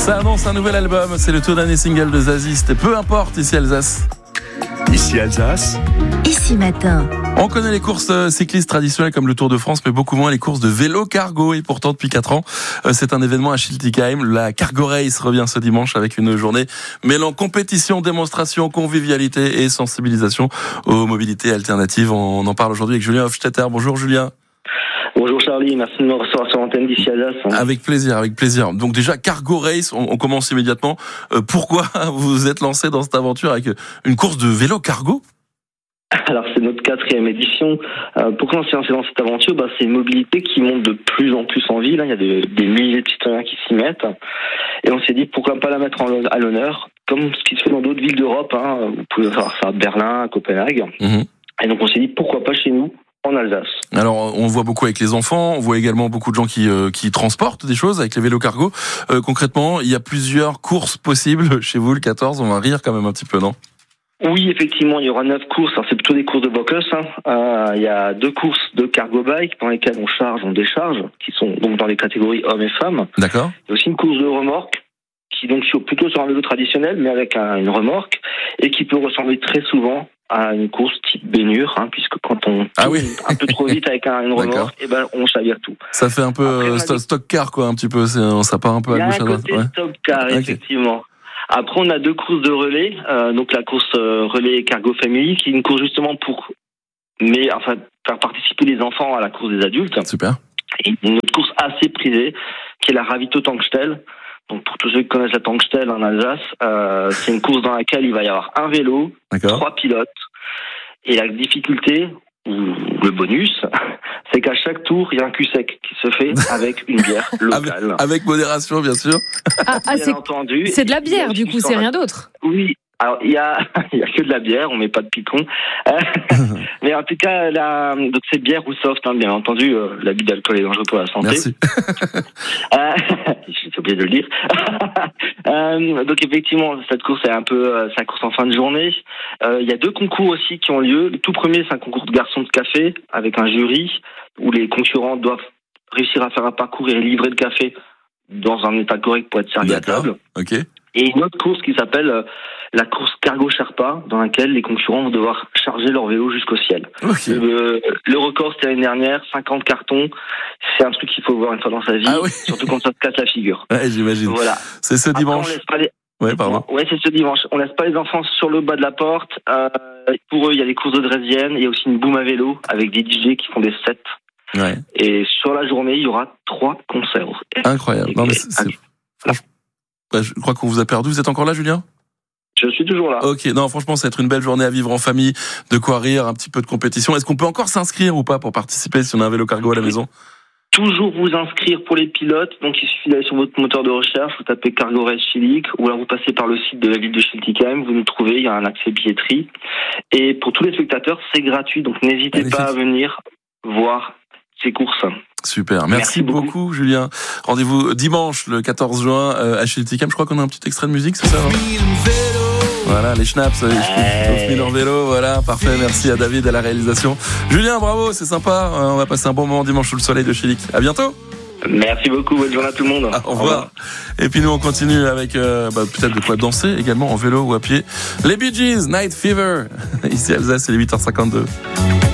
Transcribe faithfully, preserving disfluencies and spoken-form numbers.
Ça annonce un nouvel album, c'est le tout dernier single de Zazie, c'était Peu importe, ici Alsace. Ici Alsace. Ici Matin. On connaît les courses cyclistes traditionnelles comme le Tour de France, mais beaucoup moins les courses de vélo cargo. Et pourtant, depuis quatre ans, c'est un événement à Schiltigheim. La Cargo Race revient ce dimanche avec une journée mêlant compétition, démonstration, convivialité et sensibilisation aux mobilités alternatives. On en parle aujourd'hui avec Julien Hofstetter. Bonjour Julien. Bonjour Charlie, merci de me recevoir sur l'antenne d'ici Alsace. Avec plaisir, avec plaisir. Donc déjà, Cargo Race, on, on commence immédiatement. Euh, pourquoi vous vous êtes lancé dans cette aventure avec une course de vélo cargo ? Alors c'est notre quatrième édition. Euh, pourquoi on s'est lancé dans cette aventure ? Bah, c'est une mobilité qui monte de plus en plus en ville. Il y a des, des milliers de citoyens qui s'y mettent. Et on s'est dit pourquoi pas la mettre en, à l'honneur, comme ce qui se fait dans d'autres villes d'Europe. Hein. Vous pouvez voir ça à Berlin, à Copenhague. Mmh. Et donc on s'est dit pourquoi pas chez nous, en Alsace. Alors, on voit beaucoup avec les enfants, on voit également beaucoup de gens qui, euh, qui transportent des choses avec les vélos cargo. Euh, concrètement, il y a plusieurs courses possibles chez vous, le quatorze, on va rire quand même un petit peu, non ? Oui, effectivement, il y aura neuf courses. Alors, c'est plutôt des courses de Bocus. Hein. Euh, il y a deux courses de cargo bike dans lesquelles on charge, on décharge, qui sont donc dans les catégories hommes et femmes. D'accord. Il y a aussi une course de remorque, qui est donc plutôt sur un vélo traditionnel, mais avec un, une remorque, et qui peut ressembler très souvent à une course type baignure, hein, puisque quand on ah oui. un peu trop vite avec un, une remorque, et ben on chavire tout. Ça fait un peu Après, st- stock car quoi, un petit peu. C'est, ça part un peu à gauche à droite. Il y a un côté stock car, okay. Effectivement. Après, on a deux courses de relais, euh, donc la course euh, relais Cargo Family, qui est une course justement pour, mais enfin faire participer les enfants à la course des adultes. Super. Et une autre course assez prisée, qui est la Ravito Tankstelle. Donc pour tous ceux qui connaissent la Tankstelle en Alsace, euh, c'est une course dans laquelle il va y avoir un vélo, D'accord. trois pilotes, et la difficulté, ou le bonus, c'est qu'à chaque tour, il y a un cul sec qui se fait avec une bière locale. Avec, avec modération, bien sûr. Ah, ah bien c'est, entendu. C'est de la bière, du coup, c'est rien d'autre. Oui. Alors il y a il y a que de la bière, on met pas de picon. Euh, mais en tout cas la donc c'est bière ou soft, hein, bien entendu. Euh, l'abus d'alcool est dangereux pour la santé. Merci. euh, j'ai oublié de le dire. euh, donc effectivement cette course est un peu euh, c'est la course en fin de journée. Euh, il y a deux concours aussi qui ont lieu. Le tout premier c'est un concours de garçons de café avec un jury où les concurrents doivent réussir à faire un parcours et livrer le café dans un état correct pour être servi à table. Ok. Et une autre course qui s'appelle euh, la course Cargo Sherpa, dans laquelle les concurrents vont devoir charger leur vélo jusqu'au ciel. Okay. Le, le record, c'était l'année dernière, cinquante cartons. C'est un truc qu'il faut voir une fois dans sa vie, ah oui. Surtout quand ça se casse la figure. Ouais, j'imagine. Voilà. C'est ce dimanche. Après, on laisse pas les... Ouais, pardon. Ouais, c'est ce dimanche. On laisse pas les enfants sur le bas de la porte. Euh, pour eux, il y a les courses de Drésienne. Il y a aussi une boum à vélo avec des D J qui font des sets. Ouais. Et sur la journée, il y aura trois concerts. Incroyable. Non, mais c'est, c'est... Franchement... Bah, je crois qu'on vous a perdu. Vous êtes encore là, Julien ? Je suis toujours là. Ok, non, franchement, ça va être une belle journée à vivre en famille, de quoi rire, un petit peu de compétition. Est-ce qu'on peut encore s'inscrire ou pas pour participer si on a un vélo cargo à la maison ? Toujours vous inscrire pour les pilotes. Donc, il suffit d'aller sur votre moteur de recherche, vous tapez Cargo Race Schillig, ou alors vous passez par le site de la ville de Schiltigheim, vous nous trouvez, il y a un accès billetterie. Et pour tous les spectateurs, c'est gratuit, donc n'hésitez Magnifique. pas à venir voir ces courses. Super, merci, merci beaucoup. beaucoup Julien. Rendez-vous dimanche le quatorze juin euh, à Schiltigheim. Je crois qu'on a un petit extrait de musique, c'est ça hein Voilà, les schnapps, les schnapps en vélo, voilà, parfait, merci à David à la réalisation. Julien, bravo, c'est sympa, euh, on va passer un bon moment dimanche sous le soleil de Schillig. À bientôt. Merci beaucoup, bonne journée à tout le monde. Ah, au, revoir. au revoir. Et puis nous on continue avec euh, bah, peut-être de quoi danser également en vélo ou à pied. Les Bee Gees, Night Fever, ici à Alsace, c'est les huit heures cinquante-deux.